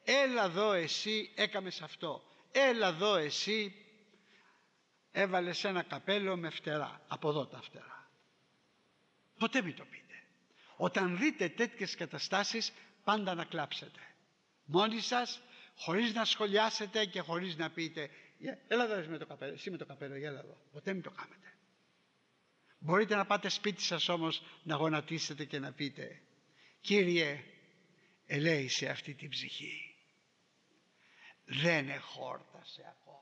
Έλα εδώ εσύ έκαμες αυτό, έλα εδώ εσύ έβαλες ένα καπέλο με φτερά, από εδώ τα φτερά. Ποτέ μην το πείτε. Όταν δείτε τέτοιες καταστάσεις, πάντα να κλάψετε μόνοι σας, χωρίς να σχολιάσετε και χωρίς να πείτε έλα εδώ εσύ με το καπέλο, εσύ με το καπέλο, έλα εδώ. Ποτέ μην το κάνετε. Μπορείτε να πάτε σπίτι σας όμως να γονατίσετε και να πείτε Κύριε, ελέησε αυτή την ψυχή, δεν εχόρτασε ακόμα.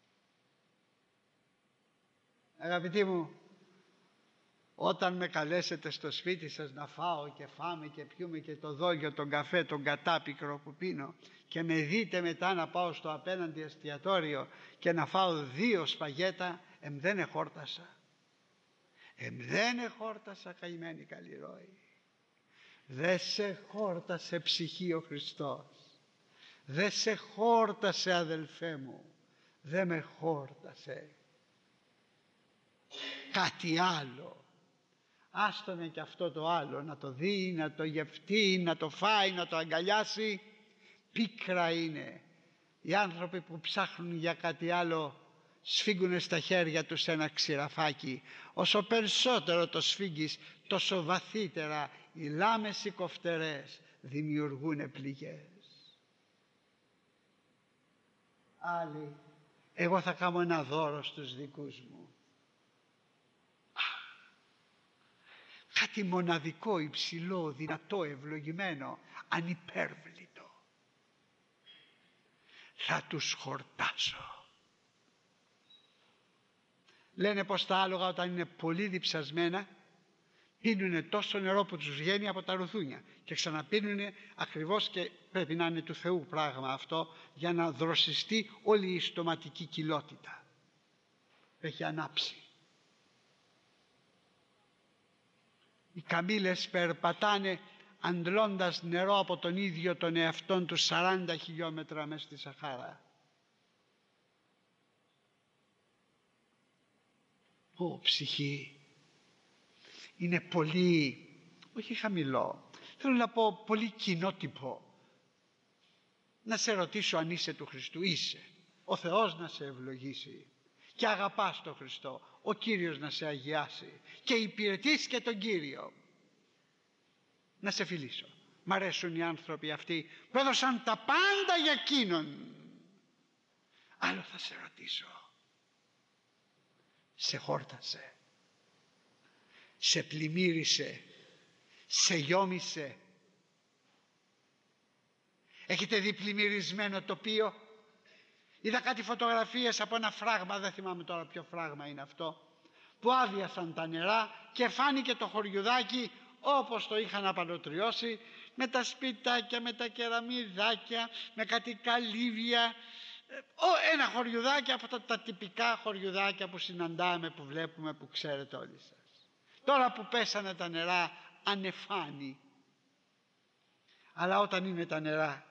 Αγαπητοί μου, όταν με καλέσετε στο σπίτι σας να φάω και φάμε και πιούμε και το δόγιο, τον καφέ, τον κατάπικρο που πίνω και με δείτε μετά να πάω στο απέναντι εστιατόριο και να φάω 2 σπαγέτα, δεν εχόρτασα. Δεν εχόρτασα, καημένη καλή ροή. Δεν σε χόρτασε ψυχή ο Χριστός. Δεν σε χόρτασε αδελφέ μου. Δεν με χόρτασε. Κάτι άλλο. Άστονε και αυτό το άλλο να το δει, να το γευτεί, να το φάει, να το αγκαλιάσει. Πίκρα είναι. Οι άνθρωποι που ψάχνουν για κάτι άλλο σφίγγουνε στα χέρια τους ένα ξηραφάκι. Όσο περισσότερο το σφίγγεις, τόσο βαθύτερα οι λάμες οι κοφτερές δημιουργούν πληγές. Άλλοι, εγώ θα κάνω ένα δώρο στους δικούς μου. Κάτι μοναδικό, υψηλό, δυνατό, ευλογημένο, ανυπέρβλητο. Θα τους χορτάσω. Λένε πως τα άλογα όταν είναι πολύ διψασμένα πίνουνε τόσο νερό που τους βγαίνει από τα ρουθούνια και ξαναπίνουνε ακριβώς, και πρέπει να είναι του Θεού πράγμα αυτό για να δροσιστεί όλη η στοματική κοιλότητα. Έχει ανάψει. Οι καμήλες περπατάνε αντλώντας νερό από τον ίδιο τον εαυτόν του 40 χιλιόμετρα μέσα στη Σαχάρα. Ψυχή είναι πολύ, όχι χαμηλό, θέλω να πω πολύ κοινότυπο. Να σε ρωτήσω αν είσαι του Χριστού. Είσαι. Ο Θεός να σε ευλογήσει και αγαπάς τον Χριστό, ο Κύριος να σε αγιάσει και υπηρετείς και τον Κύριο. Να σε φιλήσω. Μ' αρέσουν οι άνθρωποι αυτοί που έδωσαν τα πάντα για εκείνον. Άλλο θα σε ρωτήσω. Σε χόρτασε, σε πλημμύρισε, σε γιόμισε? Έχετε δει πλημμυρισμένο τοπίο? Είδα κάτι φωτογραφίες από ένα φράγμα, δεν θυμάμαι τώρα ποιο φράγμα είναι αυτό, που άδειασαν τα νερά και φάνηκε το χωριουδάκι όπως το είχαν απαλωτριώσει, με τα σπιτάκια, με τα κεραμιδάκια, με κάτι καλύβια. Ένα χωριουδάκι από τα τυπικά χωριουδάκια που συναντάμε, που βλέπουμε, που ξέρετε όλοι σας. Τώρα που πέσανε τα νερά ανεφάνει. Αλλά όταν είναι τα νερά,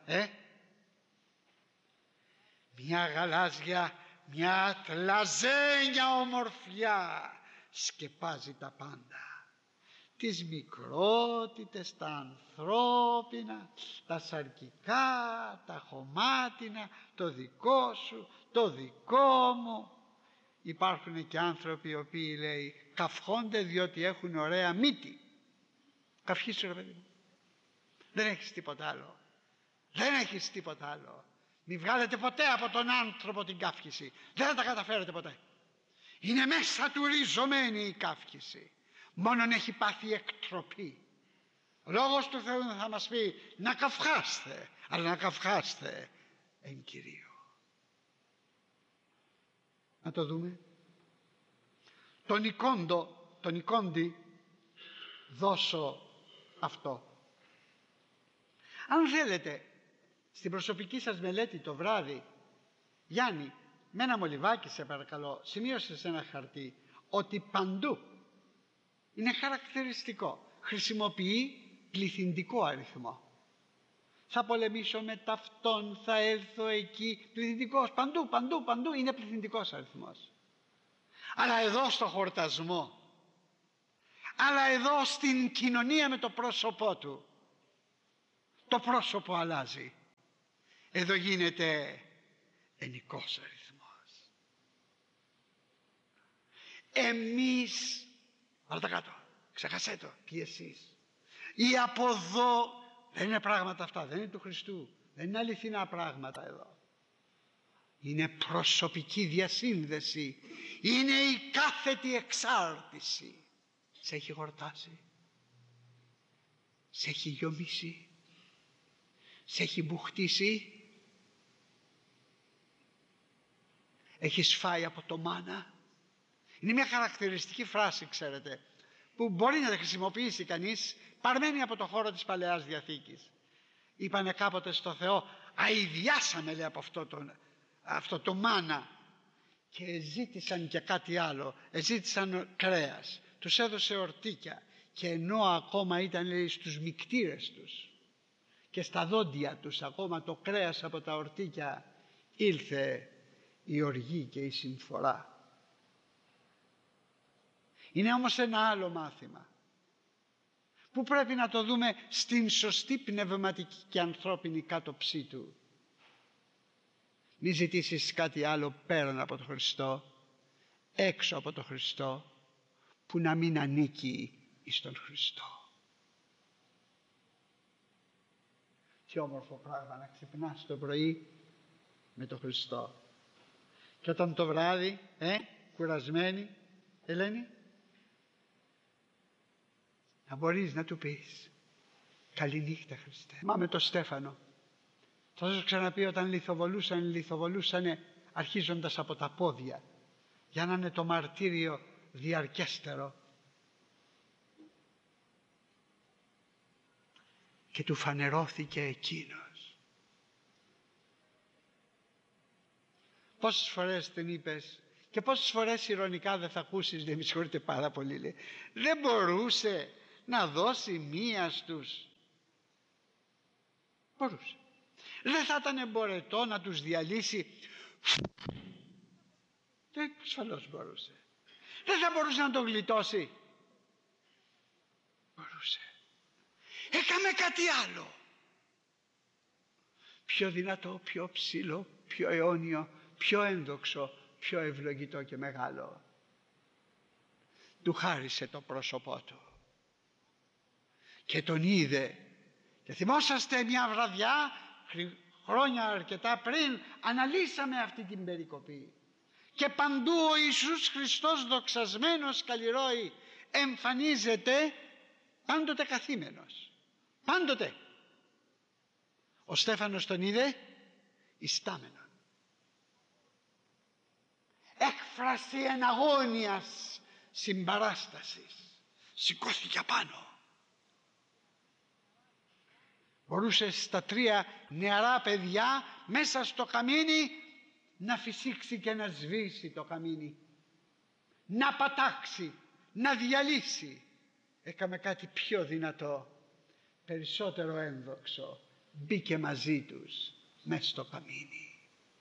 μια γαλάζια, μια ατλαζένια ομορφιά σκεπάζει τα πάντα. Τις μικρότητες, τα ανθρώπινα, τα σαρκικά, τα χωμάτινα, το δικό σου, το δικό μου. Υπάρχουν και άνθρωποι οι οποίοι, λέει, καυχόνται διότι έχουν ωραία μύτη. Καυχήσου ρε παιδί μου. Δεν έχεις τίποτα άλλο. Δεν έχεις τίποτα άλλο. Μη βγάλετε ποτέ από τον άνθρωπο την καύχηση. Δεν θα τα καταφέρετε ποτέ. Είναι μέσα του ριζωμένη η καύχηση. Μόνον έχει πάθει εκτροπή. Ο Λόγος του Θεού θα μας πει να καυχάστε, αλλά να καυχάστε εν Κυρίω. Να το δούμε. Τον Νικόντι δώσω αυτό. Αν θέλετε στην προσωπική σας μελέτη το βράδυ, Γιάννη, με ένα μολυβάκι σε παρακαλώ, σημείωσε σε ένα χαρτί ότι παντού είναι χαρακτηριστικό, χρησιμοποιεί πληθυντικό αριθμό. Θα πολεμήσω με ταυτόν, θα έλθω εκεί, πληθυντικός, παντού είναι πληθυντικός αριθμός. Αλλά εδώ στο χορτασμό, αλλά εδώ στην κοινωνία με το πρόσωπό του, το πρόσωπο αλλάζει. Εδώ γίνεται ενικός αριθμός. Εμείς, βάλτε τα κάτω, ξεχασέ το, και εσείς. Ή από εδώ, δεν είναι πράγματα αυτά, δεν είναι του Χριστού, δεν είναι αληθινά πράγματα εδώ. Είναι προσωπική διασύνδεση, είναι η κάθετη εξάρτηση. Σε έχει χορτάσει, σε έχει γιομίσει, σε έχει μπουχτίσει, έχεις φάει από το μάνα. Είναι μια χαρακτηριστική φράση, ξέρετε, που μπορεί να τη χρησιμοποιήσει κανείς, παρμένη από το χώρο της Παλαιάς Διαθήκης. Είπανε κάποτε στο Θεό, αηδιάσαμε, λέει, από αυτό το μάνα, και ζήτησαν και κάτι άλλο, ζήτησαν κρέας, τους έδωσε ορτίκια, και ενώ ακόμα ήταν, λέει, στους μικτήρες τους και στα δόντια τους ακόμα το κρέας από τα ορτίκια, ήλθε η οργή και η συμφορά. Είναι όμως ένα άλλο μάθημα που πρέπει να το δούμε στην σωστή πνευματική και ανθρώπινη κάτωψή του. Μη ζητήσεις κάτι άλλο πέραν από τον Χριστό, έξω από τον Χριστό, που να μην ανήκει εις τον Χριστό. Τι όμορφο πράγμα να ξυπνάς το πρωί με τον Χριστό, και όταν το βράδυ, κουρασμένη, Ελένη, να μπορείς να του πεις καληνύχτα Χριστέ. Μα με το Στέφανο, θα σας ξαναπεί, όταν λιθοβολούσανε αρχίζοντας από τα πόδια, για να είναι το μαρτύριο διαρκέστερο, και του φανερώθηκε εκείνος. Πόσες φορές την είπες, και πόσες φορές ηρωνικά δεν θα ακούσεις, δεν με συγχωρείτε πάρα πολύ, λέει, δεν μπορούσε να δώσει μία στους. Μπορούσε. Δεν θα ήταν εμπορετό να τους διαλύσει? Δεν, ασφαλώς μπορούσε. Δεν θα μπορούσε να τον γλιτώσει? Μπορούσε. Έκαμε κάτι άλλο, πιο δυνατό, πιο ψηλό, πιο αιώνιο, πιο ένδοξο, πιο ευλογητό και μεγάλο. Του χάρισε το πρόσωπό του και τον είδε. Και θυμόσαστε, μια βραδιά, χρόνια αρκετά πριν, αναλύσαμε αυτή την περικοπή, και παντού ο Ιησούς Χριστός, δοξασμένος καλλιρόη, εμφανίζεται πάντοτε καθήμενος, πάντοτε. Ο Στέφανος τον είδε ιστάμενον. Έκφραση εναγώνιας συμπαράστασης, σηκώθηκε απάνω. Μπορούσε στα 3 νεαρά παιδιά μέσα στο καμίνι να φυσήξει και να σβήσει το καμίνι, να πατάξει, να διαλύσει. Έκαμε κάτι πιο δυνατό, περισσότερο ένδοξο. Μπήκε μαζί τους μες στο καμίνι.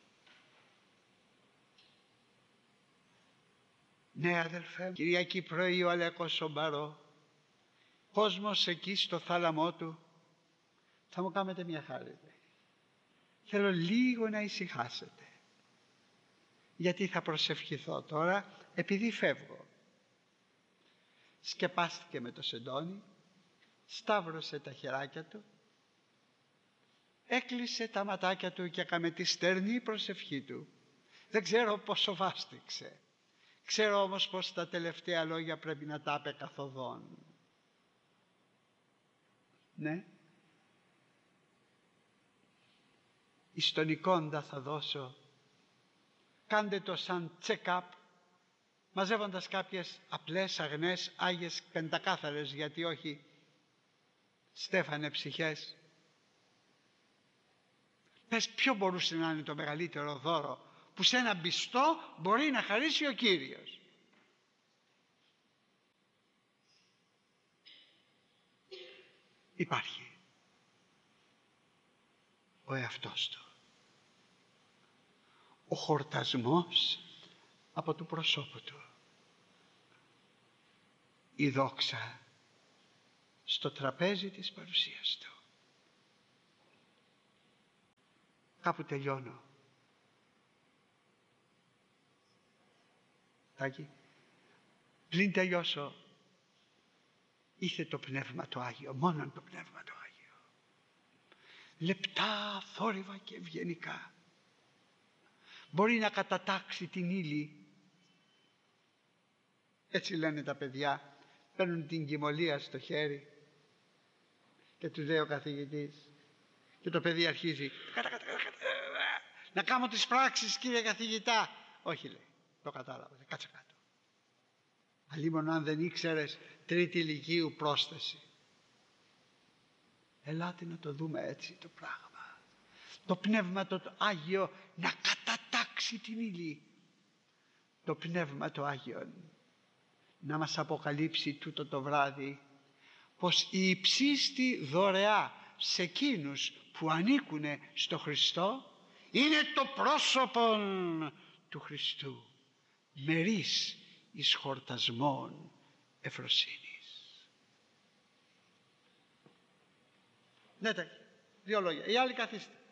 Ναι, αδελφέ, Κυριακή πρωί ο Αλέκος Σομπαρό, κόσμος εκεί στο θάλαμό του. Θα μου κάνετε μια χάρη. Θέλω λίγο να ησυχάσετε, γιατί θα προσευχηθώ τώρα, επειδή φεύγω. Σκεπάστηκε με το σεντόνι, σταύρωσε τα χεράκια του, έκλεισε τα ματάκια του και έκαμε τη στερνή προσευχή του. Δεν ξέρω πόσο βάστηξε. Ξέρω όμως πως τα τελευταία λόγια πρέπει να τα είπε καθοδόν. Ναι. Εις τον εικόντα θα δώσω. Κάντε το σαν check-up, μαζεύοντας κάποιες απλές, αγνές, άγιες, πεντακάθαρες, γιατί όχι, Στέφανε, ψυχές. Πες, ποιο μπορούσε να είναι το μεγαλύτερο δώρο που σε έναν πιστό μπορεί να χαρίσει ο Κύριος? Υπάρχει. Ο εαυτός του. Ο χορτασμός από του προσώπου του. Η δόξα στο τραπέζι της παρουσίας του. Κάπου τελειώνω. Τάκη, πριν τελειώσω, ήθε το Πνεύμα το Άγιο, μόνον το Πνεύμα το Άγιο. Λεπτά, θόρυβα και ευγενικά. Μπορεί να κατατάξει την ύλη. Έτσι λένε τα παιδιά, παίρνουν την κοιμωλία στο χέρι και τους λέει ο καθηγητής, και το παιδί αρχίζει να κάνω τις πράξεις, κύριε καθηγητά. Όχι, λέει, το κατάλαβα, κάτσε κάτω. Αλλήμον αν δεν ήξερες, τρίτη ηλικίου πρόσθεση. Ελάτε να το δούμε έτσι το πράγμα. Το Πνεύμα το Άγιο να κατατάξει την ύλη. Το Πνεύμα το Άγιο να μας αποκαλύψει τούτο το βράδυ πως η υψίστη δωρεά σε εκείνους που ανήκουν στο Χριστό είναι το πρόσωπο του Χριστού, μερίς εις χορτασμών ευφροσύνης. Ναι, δύο λόγια. Οι άλλοι καθίστε.